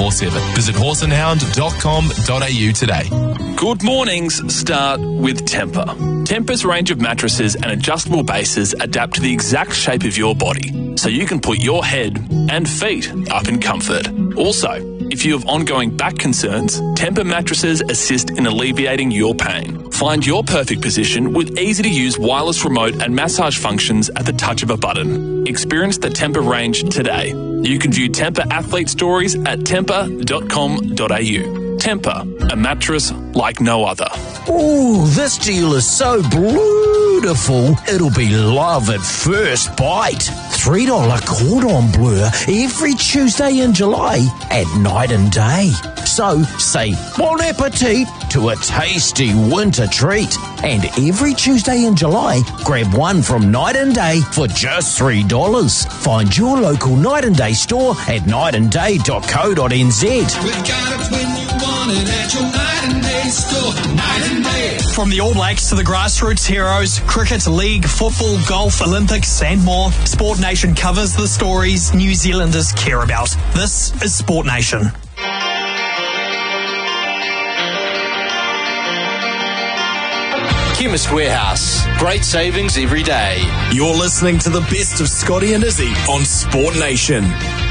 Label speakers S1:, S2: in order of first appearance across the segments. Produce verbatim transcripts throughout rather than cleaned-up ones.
S1: four seven. Visit horse and hound dot com dot a u today.
S2: Good mornings start with Tempur. Tempur's range of mattresses and adjustable bases adapt to the exact shape of your body, so you can put your head and feet up in comfort. Also, if you have ongoing back concerns, Tempur mattresses assist in alleviating your pain. Find your perfect position with easy-to-use wireless remote and massage functions at the touch of a button. Experience the Tempur range today. You can view Tempur athlete stories at tempur dot com dot a u. Tempur, a mattress like no other.
S3: Ooh, this deal is so beautiful, it'll be love at first bite. three dollar cordon bleu every Tuesday in July at night and day. So say bon appetit to a tasty winter treat. And every Tuesday in July, grab one from Night and Day for just three dollars. Find your local Night and Day store at night and day dot co dot n z.
S4: We've got it when you want it at your Night and Day store. Night and Day.
S5: From the All Blacks to the grassroots heroes, cricket, league, football, golf, Olympics and more, Sport Nation covers the stories New Zealanders care about. This is Sport Nation.
S6: Chemist Warehouse. Great savings every day.
S7: You're listening to the best of Scotty and Izzy on Sport Nation.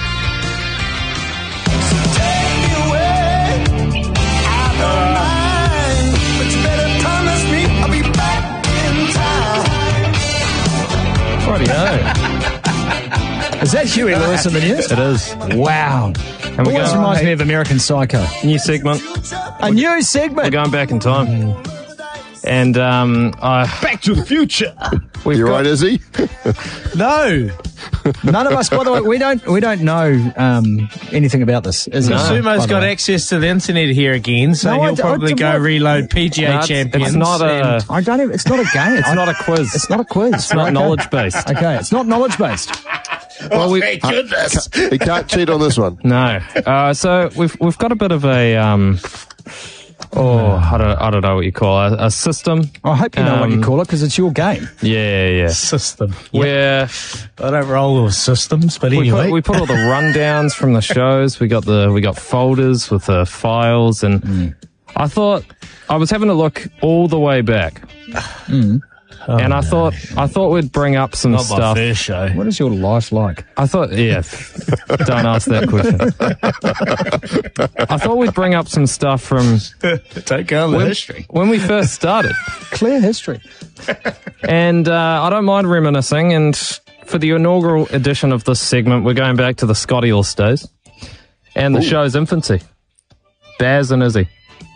S8: Is that Huey Lewis in the news?
S9: It is.
S8: Wow.
S9: And we
S8: Always
S9: go,
S8: reminds me of American Psycho.
S9: New segment.
S8: A new segment.
S9: We're going back in time. And um, I...
S8: Back to the future.
S9: We've
S10: you
S9: got,
S10: right, Izzy?
S8: No. None of us, by the way, we don't we don't know um, anything about this. Is
S9: No.
S8: it?
S11: Sumo's
S8: By the
S11: got
S8: way.
S11: access to the internet here again, so
S8: No, I
S11: he'll
S8: d- I
S11: probably
S8: d-
S11: go
S8: what-
S11: reload P G A
S9: No, it's-
S11: champions.
S9: it's not a-
S11: and-
S8: I don't even, it's not a game.
S9: It's not a quiz.
S8: It's not a quiz.
S9: It's not knowledge-based.
S8: Okay, it's not knowledge-based.
S9: Well, we,
S10: Thank goodness. He can't cheat on this one.
S9: No. Uh, so we've we've got a bit of a... Um, Oh, I don't, I don't know what you call it. A system.
S8: I hope you know
S9: um,
S8: what you call it, because it's your game.
S9: Yeah, yeah.
S11: System.
S9: Where
S11: I don't roll with systems, but
S9: we
S11: anyway.
S9: put, we put all the rundowns from the shows. We got the we got folders with the files, and
S8: Mm.
S9: I thought I was having a look all the way back,
S8: Mm.
S11: Oh,
S9: and I
S11: no.
S9: thought I thought we'd bring up some
S11: Not my
S9: stuff.
S11: first show.
S8: What is your life like?
S9: I thought, yeah, don't ask that question. I thought we'd bring up some stuff from
S11: Don't go on the
S9: when,
S11: history.
S9: when we first started.
S8: Clear history.
S9: And uh, I don't mind reminiscing. And for the inaugural edition of this segment, we're going back to the Scotty All days and the
S10: Ooh.
S9: show's infancy. Baz and Izzy.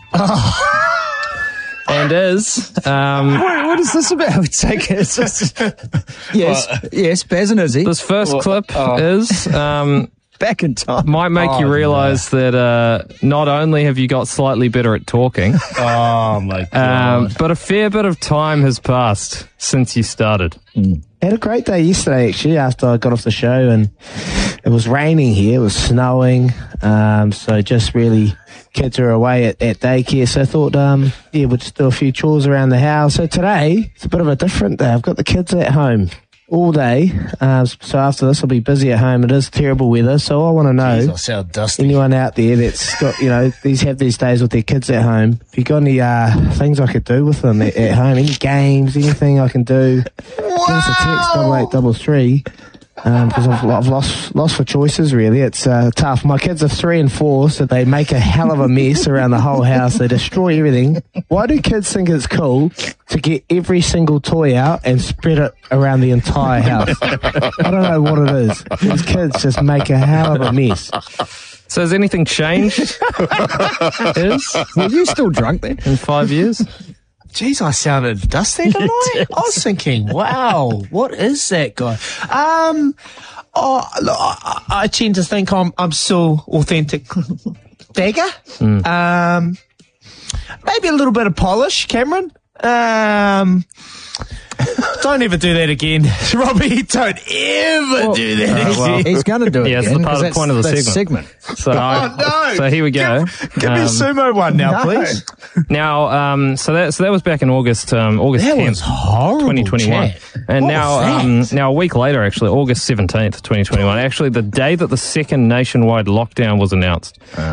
S9: And Iz, um,
S8: Wait, what is this about? Take it. It's just- yes, yes, Baz and Izzy.
S9: this first clip is um,
S8: Back in time.
S9: might make
S11: Oh,
S9: you realise that uh, not only have you got slightly better at talking,
S11: Oh, my God.
S9: um, but a fair bit of time has passed since you started.
S12: Had a great day yesterday, actually, after I got off the show, and it was raining here, it was snowing, um, so just really kids are away at, at daycare, so I thought, um, yeah, we'll just do a few chores around the house. So today, it's a bit of a different day. I've got the kids at home all day, uh, so after this I'll be busy at home. It is terrible weather, so I want to know,
S11: Jeez, I sound dusty.
S12: anyone out there that's got, you know, these have these days with their kids at home, if you got any uh, things I could do with them at, at home, any games, anything I can do, give us a text, double eight double three, um, because I've, I've lost lost for choices, really. It's uh, tough. My kids are three and four, so they make a hell of a mess around the whole house. They destroy everything. Why do kids think it's cool to get every single toy out and spread it around the entire house? I don't know what it is. These kids just make a hell of a mess.
S9: So has anything changed? Is
S8: Were you still drunk then?
S9: in five years?
S11: Jeez, I sounded dusty tonight. I was thinking, wow, what is that guy? Um, oh, look, I, I tend to think I'm I'm still authentic dagger.
S9: Mm.
S11: Um, maybe a little bit of polish, Cameron. Um, don't ever do that again, Robbie. Don't ever do that
S9: uh, well,
S11: again.
S8: He's going to do it
S9: Yeah, it's
S8: again.
S9: the part
S8: 'cause
S9: of the point of the
S8: that's- that's
S9: segment. So, I,
S11: Oh, no.
S9: so here we go.
S11: Give, give me a
S9: Um,
S11: sumo one now,
S8: no.
S11: please.
S9: Now, um, so that so that was back in August, um, August
S11: That
S9: tenth,
S11: was horrible,
S9: twenty twenty-one,
S11: Chad.
S9: and
S11: What
S9: now,
S11: was that?
S9: um, now a week later, actually, August seventeenth, twenty twenty-one. Actually, the day that the second nationwide lockdown was announced.